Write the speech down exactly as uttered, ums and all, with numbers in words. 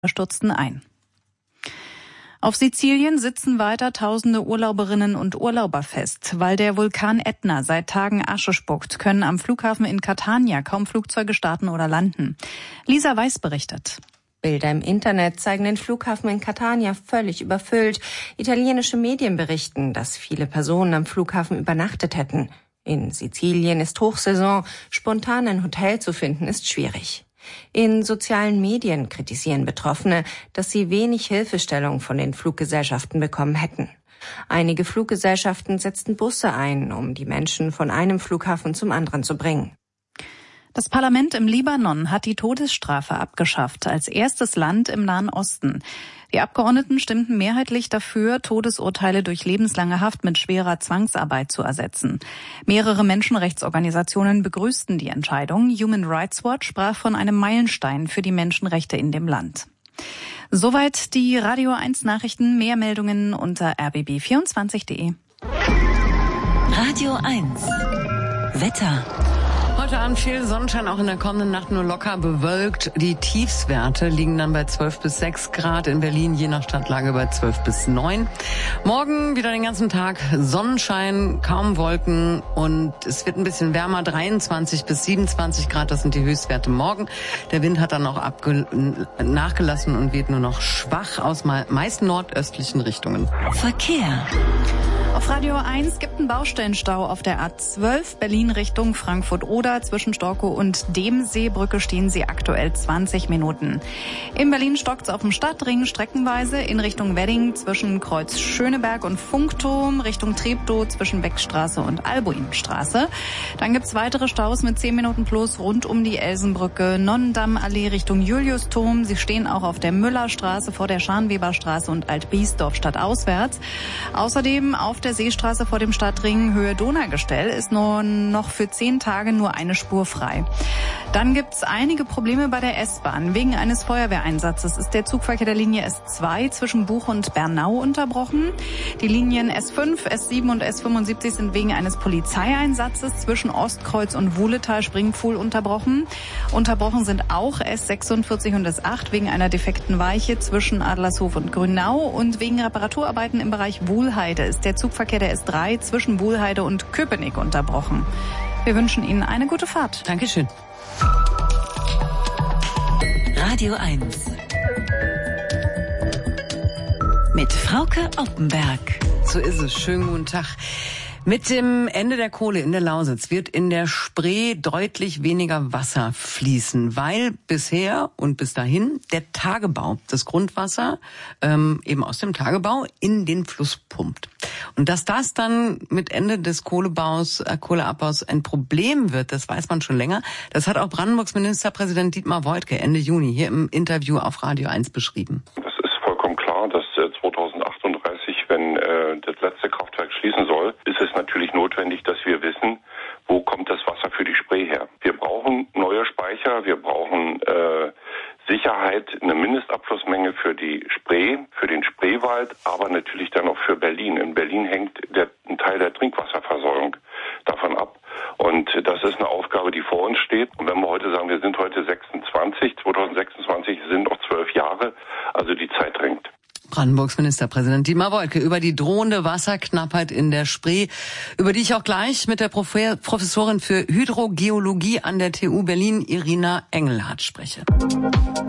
stürzten ein. Auf Sizilien sitzen weiter tausende Urlauberinnen und Urlauber fest. Weil der Vulkan Ätna seit Tagen Asche spuckt, können am Flughafen in Catania kaum Flugzeuge starten oder landen. Lisa Weiß berichtet. Bilder im Internet zeigen den Flughafen in Catania völlig überfüllt. Italienische Medien berichten, dass viele Personen am Flughafen übernachtet hätten. In Sizilien ist Hochsaison, spontan ein Hotel zu finden ist schwierig. In sozialen Medien kritisieren Betroffene, dass sie wenig Hilfestellung von den Fluggesellschaften bekommen hätten. Einige Fluggesellschaften setzten Busse ein, um die Menschen von einem Flughafen zum anderen zu bringen. Das Parlament im Libanon hat die Todesstrafe abgeschafft, als erstes Land im Nahen Osten. Die Abgeordneten stimmten mehrheitlich dafür, Todesurteile durch lebenslange Haft mit schwerer Zwangsarbeit zu ersetzen. Mehrere Menschenrechtsorganisationen begrüßten die Entscheidung. Human Rights Watch sprach von einem Meilenstein für die Menschenrechte in dem Land. Soweit die Radio eins Nachrichten. Mehr Meldungen unter r b b vierundzwanzig punkt de. Radio eins Wetter. Heute Abend viel Sonnenschein, auch in der kommenden Nacht nur locker bewölkt. Die Tiefswerte liegen dann bei zwölf bis sechs Grad, in Berlin je nach Stadtlage bei zwölf bis neun. Morgen wieder den ganzen Tag Sonnenschein, kaum Wolken und es wird ein bisschen wärmer, dreiundzwanzig bis siebenundzwanzig Grad, das sind die Höchstwerte morgen. Der Wind hat dann auch abge- nachgelassen und weht nur noch schwach aus meist nordöstlichen Richtungen. Verkehr. Auf Radio eins gibt einen Baustellenstau auf der A zwölf Berlin Richtung Frankfurt-Oder. Zwischen Storkow und Demseebrücke stehen sie aktuell zwanzig Minuten. In Berlin stockt's auf dem Stadtring streckenweise in Richtung Wedding zwischen Kreuz Schöneberg und Funkturm, Richtung Treptow zwischen Beckstraße und Albuinstraße. Dann gibt's weitere Staus mit zehn Minuten plus rund um die Elsenbrücke, Nonnendammallee Richtung Juliusturm. Sie stehen auch auf der Müllerstraße vor der Scharnweberstraße und Alt-Biesdorf stadtauswärts. Außerdem auf der Seestraße vor dem Stadtring Höhe Donaugestell ist nur noch für zehn Tage nur eine Spur frei. Dann gibt's einige Probleme bei der S-Bahn. Wegen eines Feuerwehreinsatzes ist der Zugverkehr der Linie S zwei zwischen Buch und Bernau unterbrochen. Die Linien S fünf, S sieben und S fünfundsiebzig sind wegen eines Polizeieinsatzes zwischen Ostkreuz und Wuhletal-Springpfuhl unterbrochen. Unterbrochen sind auch S sechsundvierzig und S acht wegen einer defekten Weiche zwischen Adlershof und Grünau. Und wegen Reparaturarbeiten im Bereich Wuhlheide ist der Zugverkehr der S drei zwischen Wuhlheide und Köpenick unterbrochen. Wir wünschen Ihnen eine gute Fahrt. Dankeschön. Radio eins mit Frauke Oppenberg. So ist es. Schönen guten Tag. Mit dem Ende der Kohle in der Lausitz wird in der Spree deutlich weniger Wasser fließen, weil bisher und bis dahin der Tagebau das Grundwasser ähm, eben aus dem Tagebau in den Fluss pumpt. Und dass das dann mit Ende des Kohlebaus, äh, Kohleabbaus ein Problem wird, das weiß man schon länger. Das hat auch Brandenburgs Ministerpräsident Dietmar Woidke Ende Juni hier im Interview auf Radio eins beschrieben. Das ist vollkommen klar, dass äh, zweitausendachtunddreißig, wenn äh, das letzte Kraftwerk schließen soll, ist es natürlich notwendig, dass wir wissen, wo kommt das Wasser für die Spree her. Wir brauchen neue Speicher, wir brauchen äh, Sicherheit, eine Mindestabflussmenge für die Spree, für den Spreewald, aber natürlich dann auch für Berlin. In Berlin hängt der, ein Teil der Trinkwasserversorgung davon ab. Und das ist eine Aufgabe, die vor uns steht. Und wenn wir heute sagen, wir sind heute sechsundzwanzig, zweitausendsechsundzwanzig sind noch zwölf Jahre, also die Zeit drängt. Brandenburgs Ministerpräsident Dietmar Woidke über die drohende Wasserknappheit in der Spree, über die ich auch gleich mit der Professorin für Hydrogeologie an der T U Berlin, Irina Engelhardt, spreche.